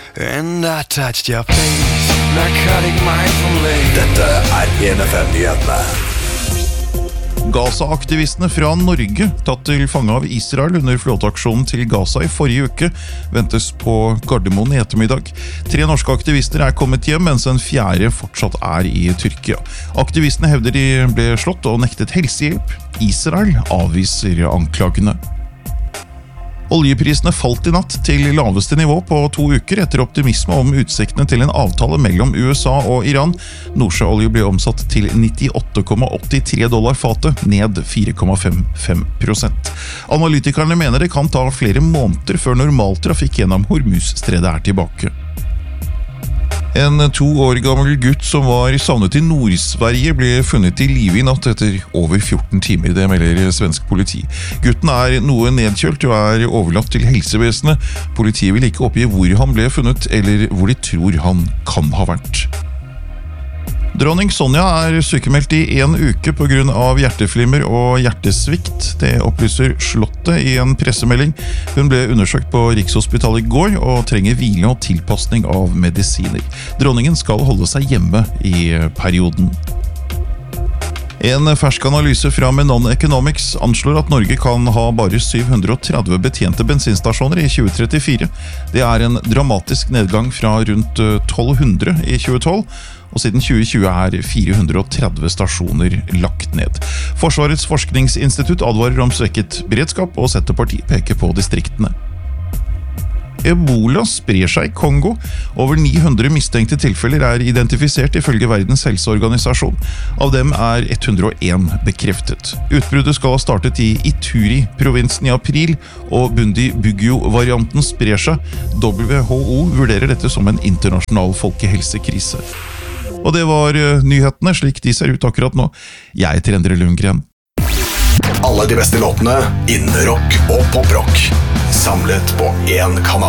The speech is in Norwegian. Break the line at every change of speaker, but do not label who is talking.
And I touched your face, narcotic mindfully.
Dette 1FM-nyhetene.
Gaza-aktivistene fra Norge, tatt til fange av Israel under flåteaksjonen til Gaza i forrige uke, ventes på Gardermoen i ettermiddag. 3 norske aktivister er kommet hjem, mens en 4. fortsatt er i Tyrkia. Aktivistene hevder de ble slått og nektet helsehjelp. Israel avviser anklagene. Oljeprisene falt i natt til laveste nivå på 2 uker etter optimisme om utsiktene til en avtale mellom USA og Iran. Nordsjøolje ble omsatt til $98,83 fatet, ned 4,55%. Analytikerne mener det kan ta flere måneder før normaltrafikk gjennom Hormuz-stredet er tilbake. En 2 år gammel gutt som var savnet i Nord-Sverige ble funnet i live i natt etter over 14 timer, det melder svensk politi. Gutten er noe nedkjølt og er overlatt til helsevesenet. Politiet vil ikke oppgi hvor han ble funnet eller hvor de tror han kan ha vært. Dronning Sonja er sykemeldt i 1 uke på grunn av hjerteflimmer og hjertesvikt. Det opplyser Slottet i en pressemelding. Hun ble undersøkt på Rikshospitalet i går og trenger hvile og tilpasning av medisiner. Dronningen skal holde seg hjemme i perioden. En fersk analyse fra Menon Economics anslår at Norge kan ha bare 730 betjente bensinstasjoner i 2034. Det er en dramatisk nedgang fra rundt 1200 i 2012, og siden 2020 er 430 stasjoner lagt ned. Forsvarets forskningsinstitutt advarer om svekket beredskap, og Senterpartiet peker på distriktene. Ebola sprer seg i Kongo. Over 900 mistenkte tilfeller er identifisert ifølge Verdens helseorganisasjon. Av dem er 101 bekreftet. Utbruddet skal ha startet i Ituri-provinsen i april, og Bundi-Bugyo-varianten sprer seg. WHO vurderer dette som en internasjonal folkehelsekrise. Og det var nyhetene slik de ser ut akkurat nå. Jeg heter Endre Lundgren.
Alle de beste låtene innen rock og poprock, samlet på én kanal.